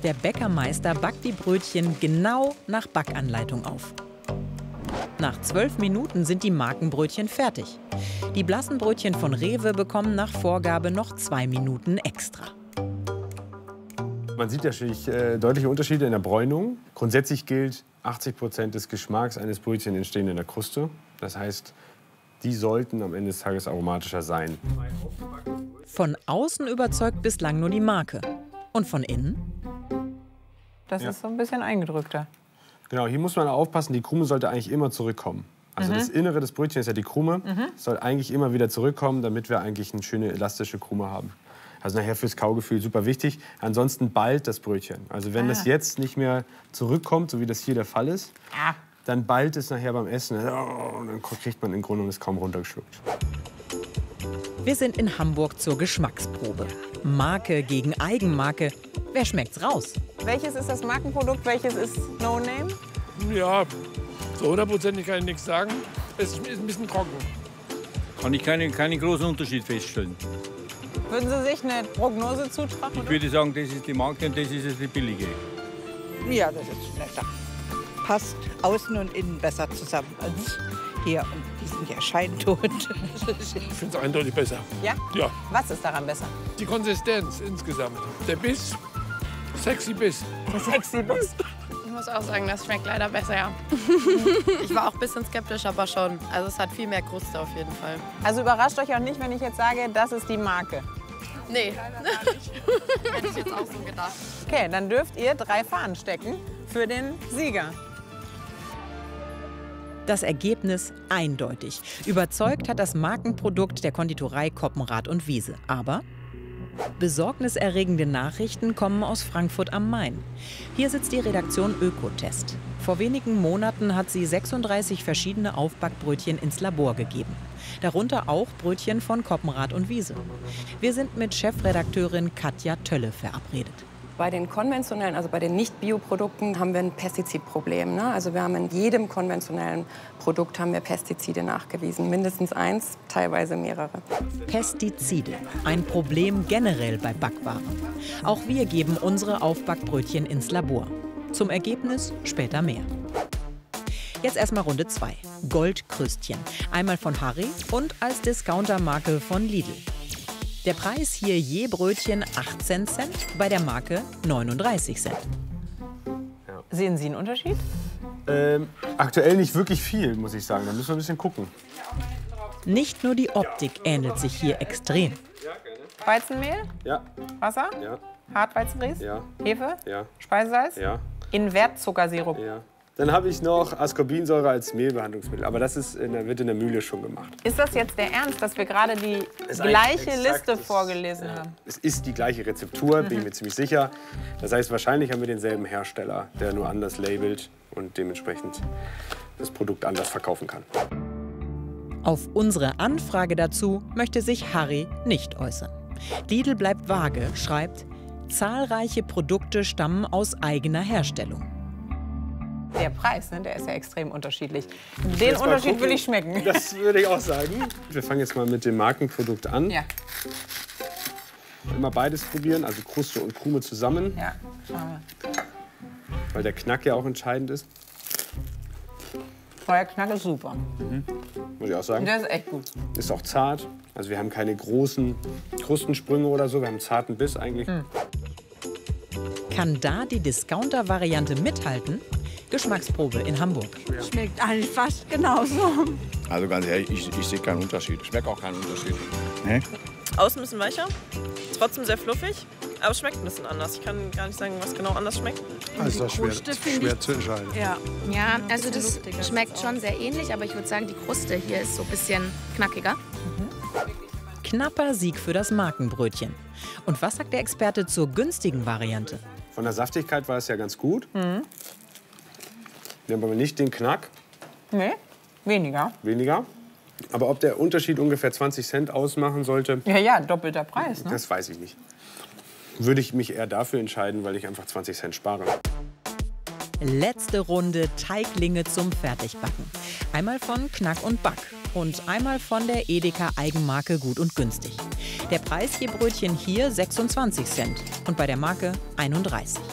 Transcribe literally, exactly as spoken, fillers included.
Der Bäckermeister backt die Brötchen genau nach Backanleitung auf. Nach zwölf Minuten sind die Markenbrötchen fertig. Die blassen Brötchen von Rewe bekommen nach Vorgabe noch zwei Minuten extra. Man sieht natürlich äh, deutliche Unterschiede in der Bräunung. Grundsätzlich gilt, achtzig Prozent des Geschmacks eines Brötchens entstehen in der Kruste. Das heißt, die sollten am Ende des Tages aromatischer sein. Von außen überzeugt bislang nur die Marke. Und von innen? Das Ja. ist so ein bisschen eingedrückter. Genau, hier muss man aufpassen, die Krume sollte eigentlich immer zurückkommen. Also Mhm. das Innere des Brötchens ist ja die Krume, Mhm. soll eigentlich immer wieder zurückkommen, damit wir eigentlich eine schöne elastische Krume haben. Also nachher fürs Kaugefühl super wichtig. Ansonsten ballt das Brötchen. Also wenn Ah. das jetzt nicht mehr zurückkommt, so wie das hier der Fall ist, Ah. dann ballt es nachher beim Essen. Oh, und dann kriegt man im Grunde genommen es kaum runtergeschluckt. Wir sind in Hamburg zur Geschmacksprobe. Marke gegen Eigenmarke. Wer schmeckt's raus? Welches ist das Markenprodukt, welches ist No Name? Ja, so hundertprozentig kann ich nichts sagen. Es ist ein bisschen trocken. Kann ich keinen keine großen Unterschied feststellen. Würden Sie sich eine Prognose zutrauen? Ich würde sagen, das ist die Marke und das ist die billige. Ja, das ist netter. Passt außen und innen besser zusammen als hier. Und die sind ja scheintot. Ich finde es eindeutig besser. Ja? Ja. Was ist daran besser? Die Konsistenz insgesamt. Der Biss, sexy Biss. Der sexy Biss. Ich muss auch sagen, das schmeckt leider besser, ja. Ich war auch ein bisschen skeptisch, aber schon. Also es hat viel mehr Kruste auf jeden Fall. Also überrascht euch auch nicht, wenn ich jetzt sage, das ist die Marke. Nee. Hätte ich jetzt auch so gedacht. Okay, dann dürft ihr drei Fahnen stecken für den Sieger. Das Ergebnis eindeutig. Überzeugt hat das Markenprodukt der Konditorei Koppenrad und Wiese. Aber besorgniserregende Nachrichten kommen aus Frankfurt am Main. Hier sitzt die Redaktion Ökotest. Vor wenigen Monaten hat sie sechsunddreißig verschiedene Aufbackbrötchen ins Labor gegeben. Darunter auch Brötchen von Koppenrad und Wiese. Wir sind mit Chefredakteurin Katja Tölle verabredet. Bei den konventionellen, also bei den Nicht-Bioprodukten, haben wir ein Pestizidproblem. Ne? Also wir haben in jedem konventionellen Produkt haben wir Pestizide nachgewiesen. Mindestens eins, teilweise mehrere. Pestizide. Ein Problem generell bei Backwaren. Auch wir geben unsere Aufbackbrötchen ins Labor. Zum Ergebnis später mehr. Jetzt erstmal Runde zwei. Goldkrüstchen. Einmal von Harry und als Discountermarke von Lidl. Der Preis hier je Brötchen achtzehn Cent, bei der Marke neununddreißig Cent. Ja. Sehen Sie einen Unterschied? Ähm, aktuell nicht wirklich viel, muss ich sagen. Da müssen wir ein bisschen gucken. Nicht nur die Optik ähnelt sich hier extrem. Weizenmehl? Ja. Wasser? Ja. Hartweizenries? Ja. Hefe? Ja. Speisesalz? Ja. Invertzuckersirup? Ja. Dann habe ich noch Ascorbinsäure als Mehlbehandlungsmittel. Aber das ist in der, wird in der Mühle schon gemacht. Ist das jetzt der Ernst, dass wir gerade die ist gleiche eigentlich Liste exakt das- vorgelesen ja. haben? Es ist die gleiche Rezeptur, bin ich mir ziemlich sicher. Das heißt, wahrscheinlich haben wir denselben Hersteller, der nur anders labelt und dementsprechend das Produkt anders verkaufen kann. Auf unsere Anfrage dazu möchte sich Harry nicht äußern. Lidl bleibt vage, schreibt, zahlreiche Produkte stammen aus eigener Herstellung. Der Preis, ne, der ist ja extrem unterschiedlich. Den Jetzt mal Unterschied gucken. will ich schmecken. Das würde ich auch sagen. Wir fangen jetzt mal mit dem Markenprodukt an. Ja, Immer beides probieren, also Kruste und Krume zusammen, ja. Schauen weil der Knack ja auch entscheidend ist, wir. Feuerknack ist super. muss ich auch sagen. Der ist echt gut. Ist auch zart, also wir haben keine großen Krustensprünge oder so, wir haben einen zarten Biss eigentlich. Kann da die Discounter-Variante mithalten? Geschmacksprobe in Hamburg. Schmeckt eigentlich fast genauso. Also ganz ehrlich, ich, ich sehe keinen Unterschied. Ich schmecke auch keinen Unterschied. Außen ein bisschen weicher, trotzdem sehr fluffig, aber es schmeckt ein bisschen anders. Ich kann gar nicht sagen, was genau anders schmeckt. Also das ist schwer, schwer zu entscheiden. Ja. Ja, also das schmeckt schon sehr ähnlich, aber ich würde sagen, die Kruste hier ist so ein bisschen knackiger. Knapper Sieg für das Markenbrötchen. Und was sagt der Experte zur günstigen Variante? Von der Saftigkeit war es ja ganz gut. Wir haben aber nicht den Knack, Nee, weniger. weniger. Aber ob der Unterschied ungefähr zwanzig Cent ausmachen sollte, Ja, ja, doppelter Preis. Ne? das weiß ich nicht. Würde ich mich eher dafür entscheiden, weil ich einfach zwanzig Cent spare. Letzte Runde Teiglinge zum Fertigbacken. Einmal von Knack und Back und einmal von der Edeka Eigenmarke Gut und Günstig. Der Preis je Brötchen hier sechsundzwanzig Cent und bei der Marke einunddreißig.